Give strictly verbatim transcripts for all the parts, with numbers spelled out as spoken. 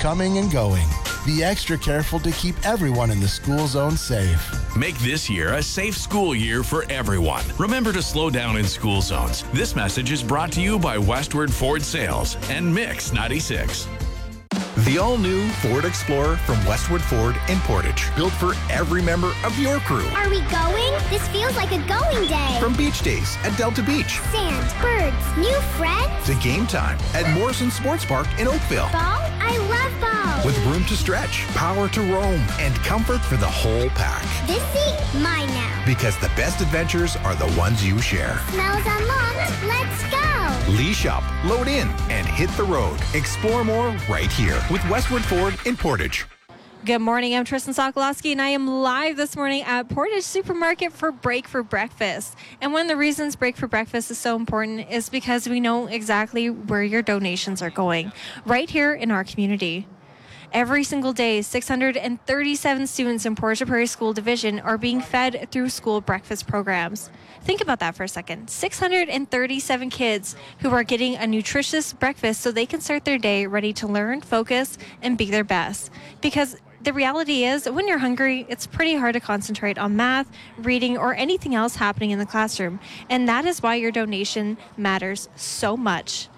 coming and going. Be extra careful to keep everyone in the school zone safe. Make this year a safe school year for everyone. Remember to slow down in school zones. This message is brought to you by Westward Ford Sales and Mix ninety-six. The all-new Ford Explorer from Westwood Ford in Portage. Built for every member of your crew. Are we going? This feels like a going day. From beach days at Delta Beach. Sand, birds, new friends. To game time at Morrison Sports Park in Oakville. Ball? I love ball. With room to stretch, power to roam, and comfort for the whole pack. This seat, mine now. Because the best adventures are the ones you share. Smells unlocked. Let's go. Leash up, load in, and hit the road. Explore more right here with Westwood Ford in Portage. Good morning, I'm Tristan Sokolowski, and I am live this morning at Portage Supermarket for Break for Breakfast. And one of the reasons Break for Breakfast is so important is because we know exactly where your donations are going, right here in our community. Every single day, six hundred thirty-seven students in Portage Prairie School Division are being fed through school breakfast programs. Think about that for a second. six hundred thirty-seven kids who are getting a nutritious breakfast so they can start their day ready to learn, focus, and be their best. Because the reality is, when you're hungry, it's pretty hard to concentrate on math, reading, or anything else happening in the classroom. And that is why your donation matters so much.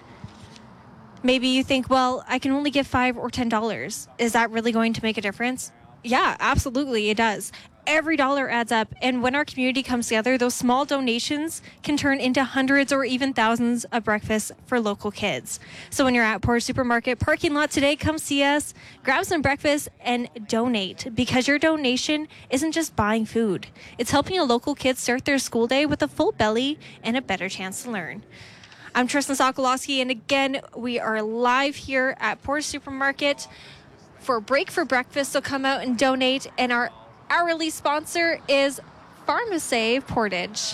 Maybe you think, well, I can only give five or ten dollars. Is that really going to make a difference? Yeah, absolutely, it does. Every dollar adds up, and when our community comes together, those small donations can turn into hundreds or even thousands of breakfasts for local kids. So when you're at Portage Supermarket parking lot today, come see us, grab some breakfast, and donate, because your donation isn't just buying food. It's helping a local kid start their school day with a full belly and a better chance to learn. I'm Tristan Sokolowski, and again, we are live here at Portage Supermarket for Break for Breakfast, so come out and donate. And our hourly sponsor is PharmaSave Portage.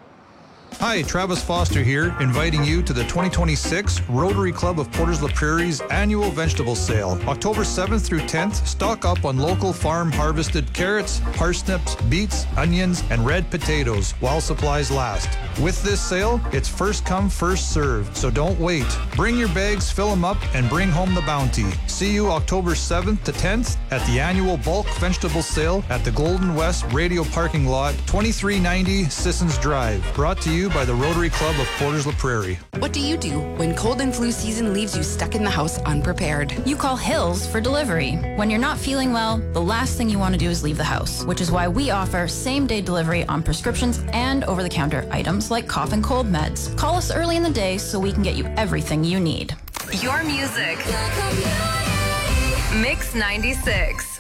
Hi, Travis Foster here, inviting you to the twenty twenty-six Rotary Club of Portage La Prairie's annual vegetable sale. October seventh through tenth, stock up on local farm harvested carrots, parsnips, beets, onions, and red potatoes while supplies last. With this sale, it's first come, first served, so don't wait. Bring your bags, fill them up, and bring home the bounty. See you October seventh to tenth at the annual bulk vegetable sale at the Golden West Radio Parking Lot, twenty-three ninety Sissons Drive. Brought to you by the Rotary Club of Portage La Prairie. What do you do when cold and flu season leaves you stuck in the house unprepared? You call Hills for delivery. When you're not feeling well, the last thing you want to do is leave the house, which is why we offer same-day delivery on prescriptions and over-the-counter items like cough and cold meds. Call us early in the day so we can get you everything you need. Your music. Mix ninety-six.